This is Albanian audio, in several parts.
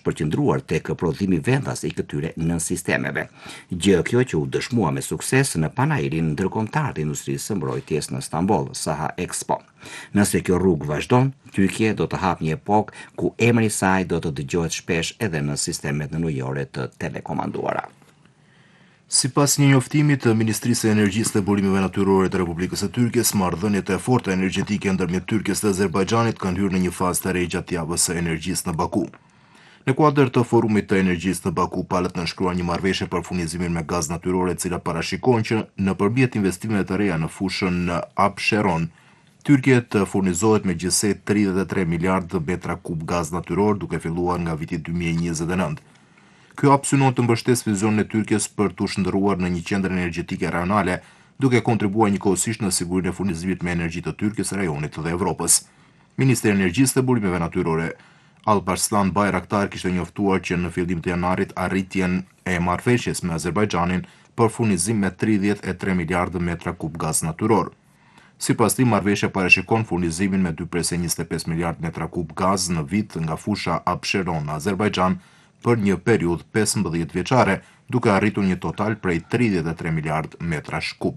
është përqendruar tek prodhimi vendas i këtyre nën sistemeve. Gjë kjo që u dëshmua me sukses në panairin ndërkombëtar të industrisë së mbrojtjes në Stamboll, Saha Expo. Nëse kjo rrugë vazhdon, Tyrkia do të hapë një epokë ku emri i saj do të dëgjohet shpesh edhe në sistemet nënujore të telekomanduara. Sipas një njoftimi të Ministrisë së Energjisë dhe Burimeve Natyrore të Republikës së Tyrkisë, marrëdhëniet e forta energjetike ndërmjet Tyrkisë dhe Azerbajxhanit kanë hyrë në një fazë të re gjatë javës së energjisë në Baku. Në kuadër të forumit të energjisë në Baku, palët nënshkruan një marrëveshje për furnizimin me gaz natyror, e cila parashikon që nëpërmjet investimeve të reja në fushën Absheron, Tyrkia të furnizohet me gjithsej 33 miliardë metra kub gaz natyror, duke filluar nga viti 2029. Ky hap synon të mbështesë vizionin e Tyrkisë për t'u shndërruar në një qendër energjetike rajonale, duke kontribuar njëkohësisht në sigurinë e furnizimit me energji të Tyrkisë, rajonit dhe Evropës. Ministri i Energjisë dhe Burimeve Natyrore Alparslan Bayraktar kishte njoftuar që në fillim të janarit arritjen e marrëveshjes me Azerbajxhanin për furnizim me 33 miliardë metra kub gaz natyror. Sipas tij, marrëveshja parashikon furnizimin me 2,25 miliardë metra kub gaz në vit nga fusha Absheron në Azerbajxhan për një periudhë 15 vjeçare, duke arritur një total prej 33 miliardë metrash kub.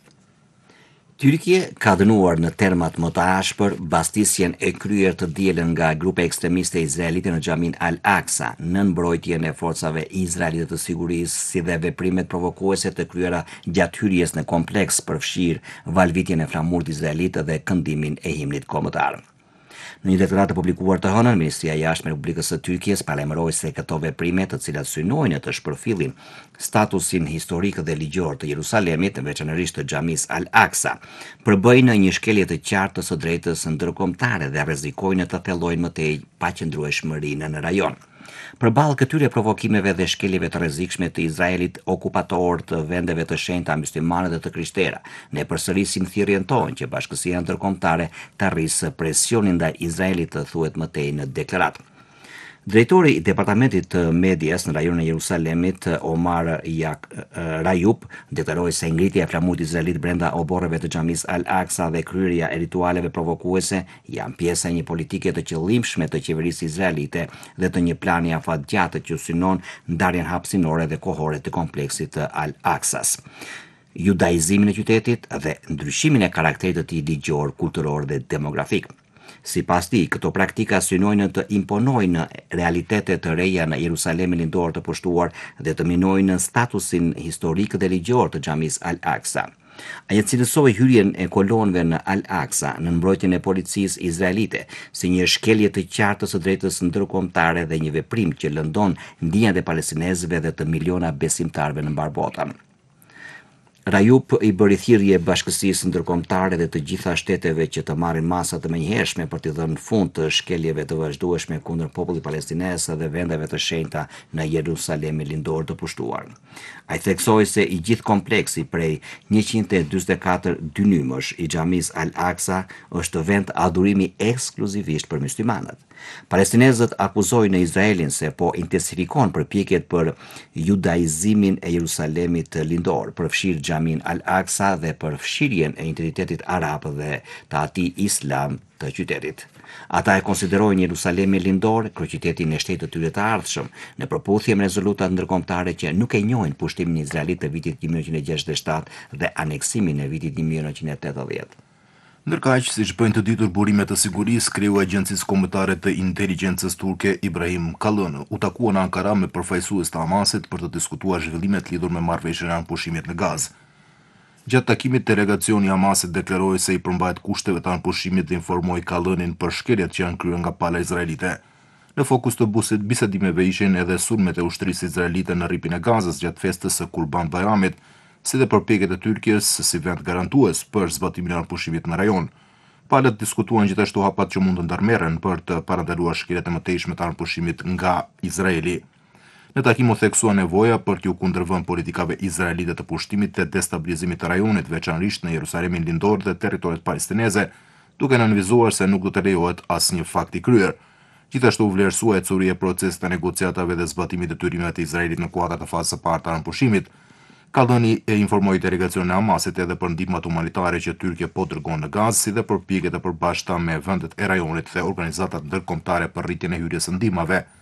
Tyrkia ka dënuar në termat më të ashpër bastisjen e kryer të dielën nga grupe ekstremiste izraelite në xhamin Al-Aqsa, nën mbrojtjen e forcave izraelite të sigurisë, si dhe veprimet provokuese të kryera gjatë hyrjes në kompleks, përfshirë valvitjen e flamurit izraelit dhe këndimin e himnit kombëtar. Në një deklarat të publikuar të hënën, Ministria e Jashtme e Republikës së Tyrkisë paralajmëroi se këto veprime, të cilat synojnë të shpërfillin statusin historik dhe ligjor të Jerusalemit, veçanërisht të xhamisë Al-Aqsa, përbëjnë një shkelje të qartë të së drejtës ndërkombëtare dhe rrezikojnë të thellojnë më tej paqëndrueshmërinë në rajon. Përballë këtyre provokimeve dhe shkeljeve të rrezikshme të Izraelit okupator të vendeve të shenjta myslimane dhe të krishterë, ne përsërisim thirrjen tonë që bashkësia ndërkombëtare të arrisë presionin ndaj Izraelit, të thuhet më tej në deklaratë. Drejtori i Departamentit të Medias në rajonin e Jerusalemit, Omar Rayub, deklaroi se ngritja e flamurit izraelit brenda oborreve të xhamisë Al-Aqsa dhe kryerja e ritualeve provokuese janë pjesë e një politike të qëllimshme të qeverisë izraelite dhe të një plani afatgjatë që synon ndarjen hapësinore dhe kohore të kompleksit të Al-Aqsas, judaizimin e qytetit dhe ndryshimin e karakterit të tij ligjor, kulturor dhe demografik. Sipas tij, këto praktika synojnë të imponojnë realitete të reja në Jerusalemin lindor të pushtuar dhe të minojnë statusin historik dhe ligjor të xhamisë Al-Aqsa. Ai cilësoi hyrjen e kolonëve në Al-Aqsa në mbrojtjen e policisë izraelite si një shkelje të qartë së drejtës ndërkombëtare dhe një veprim që lëndon ndjenjat e palestinezëve dhe të miliona besimtarëve në mbar botën. Rayub i bëri thirrje bashkësisë ndërkombëtare dhe të gjitha shteteve që të marrin masa të menjëhershme për t'i dhënë fund të shkeljeve të vazhdueshme kundër popullit palestinez dhe vendeve të shenjta në Jerusalemin lindor të pushtuar. Ai theksoi se i gjithë kompleksi prej 144 dynymësh i xhamisë Al-Aqsa është vend adhurimi ekskluzivisht për myslimanët. Palestinezët akuzojnë Izraelin se po intensifikon përpjekjet për judaizimin e Jerusalemit lindor, përfshirë xhamin Al-Aqsa dhe përfshirjen e identitetit arab dhe të atij islam të qytetit. Ata e konsiderojnë Jerusalemin lindor, kryeqytetin e shtetit të tyre të ardhshëm, në përputhje me rezolutat ndërkombëtare që nuk e njohin pushtimin izraelit të vitit 1967 dhe aneksimin e vitit 1980. Ndërkaq, siç bëjnë të ditur burimet të sigurisë, kreu i Agjencisë Kombëtare të Inteligjencës turke Ibrahim Kalën u takua në Ankara me përfaqësues të Hamasit për të diskutuar zhvillimet lidhur me marrëveshjen e pushimit në Gazë. Gjatë takimit, delegacioni i Hamasit deklaroi se i përmbajt kushteve të pushimit dhe informoi Kalënin për shkeljet që janë kryer nga pala izraelite. Në fokus të bisedimeve ishin edhe sulmet e ushtrisë izraelite në rripin e Gazës gjatë festës së Kurban Bayramit, si dhe përpjekjet e Tyrkisë si vend garantues për zbatimin e pushimit në rajon. Palët diskutuan gjithashtu hapat që mund të ndërmerren për të parandaluar shkeljet e mëtejshme të pushimit nga Izraeli. Në takim u theksua nevoja për t'u kundërvënë politikave izraelite të pushtimit të destabilizimit të rajonit, veçanërisht në Jerusalemin lindor dhe territoret palestineze, duke nënvizuar se nuk do të lejohet asnjë fakt i kryer. Gjithashtu u vlerësua ecuria e procesit të negociatave dhe zbatimit të detyrimeve të Izraelit në kuadër të fazës së parë të pushimit. Kalëni e informoi delegacionin e Hamasit edhe për ndihmat humanitare që Tyrkia po dërgon në Gazë, si dhe për pikët e përbashkëta me vendet e rajonit dhe organizatat ndërkombëtare për rritjen e hyrjes së ndihmave.